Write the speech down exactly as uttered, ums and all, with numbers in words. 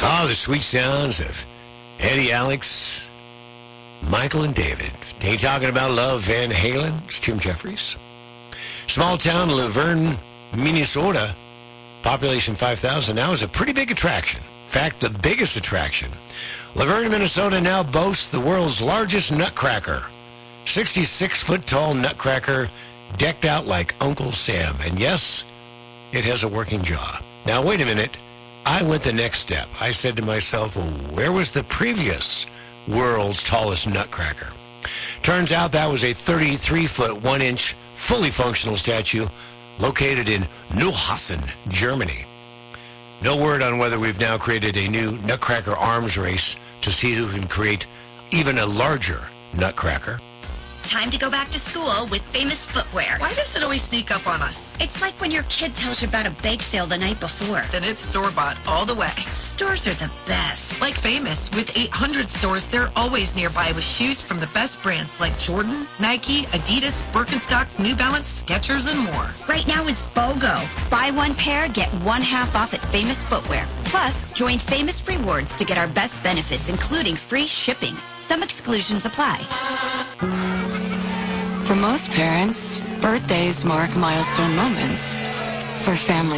Oh, the sweet sounds of Eddie, Alex, Michael, and David. Ain't talking about love, Van Halen. It's Tim Jeffries. Small town Laverne, Minnesota, population five thousand, now is a pretty big attraction. In fact, the biggest attraction. Laverne, Minnesota now boasts the world's largest nutcracker. sixty-six foot tall nutcracker decked out like Uncle Sam. And yes, it has a working jaw. Now, wait a minute. I went the next step. I said to myself, well, where was the previous world's tallest nutcracker? Turns out that was a thirty-three foot, one inch, fully functional statue located in Neuhausen, Germany. No word on whether we've now created a new nutcracker arms race to see who can create even a larger nutcracker. Time to go back to school with Famous Footwear. Why does it always sneak up on us? It's like when your kid tells you about a bake sale the night before. Then it's store-bought all the way. Stores are the best. Like Famous, with eight hundred stores, they're always nearby with shoes from the best brands like Jordan, Nike, Adidas, Birkenstock, New Balance, Skechers, and more. Right now it's BOGO. Buy one pair, get one half off at Famous Footwear. Plus, join Famous Rewards to get our best benefits, including free shipping. Some exclusions apply. For most parents, birthdays mark milestone moments. For families,